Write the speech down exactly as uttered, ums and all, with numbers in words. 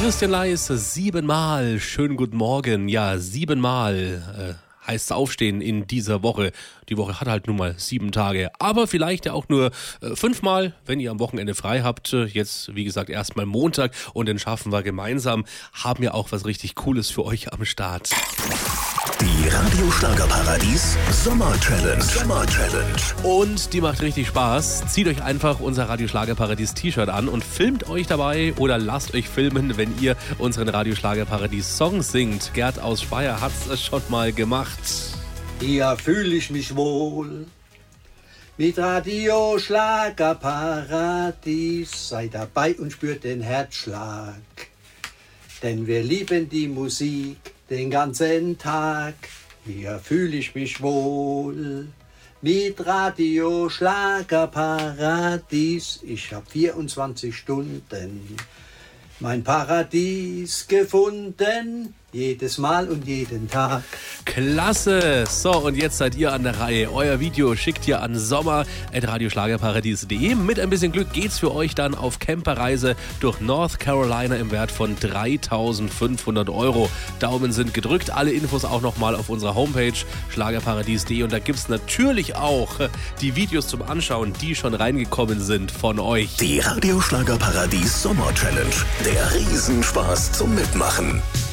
Christian Leis, siebenmal. Schönen guten Morgen. Ja, siebenmal äh, heißt aufstehen in dieser Woche. Die Woche hat halt nun mal sieben Tage. Aber vielleicht ja auch nur äh, fünfmal, wenn ihr am Wochenende frei habt. Jetzt, wie gesagt, erstmal Montag und den schaffen wir gemeinsam. Haben ja auch was richtig Cooles für euch am Start. Die Radio-Schlagerparadies Sommer-Challenge. Sommer-Challenge. Und die macht richtig Spaß. Zieht euch einfach unser Radio-Schlagerparadies-T-Shirt an und filmt euch dabei oder lasst euch filmen, wenn ihr unseren Radio-Schlagerparadies-Song singt. Gerd aus Speyer hat's schon mal gemacht. Hier fühle ich mich wohl mit Radio-Schlagerparadies. Sei dabei und spürt den Herzschlag, denn wir lieben die Musik den ganzen Tag. Hier fühle ich mich wohl mit Radio Schlagerparadies. Ich habe vierundzwanzig Stunden mein Paradies gefunden. Jedes Mal und jeden Tag. Klasse! So, und jetzt seid ihr an der Reihe. Euer Video schickt ihr an sommer at radioschlagerparadies punkt de. Mit ein bisschen Glück geht's für euch dann auf Camperreise durch North Carolina im Wert von dreitausendfünfhundert Euro. Daumen sind gedrückt. Alle Infos auch nochmal auf unserer Homepage schlagerparadies punkt de. Und da gibt's natürlich auch die Videos zum Anschauen, die schon reingekommen sind von euch. Die Radio-Schlagerparadies Sommer-Challenge. Der Riesenspaß zum Mitmachen.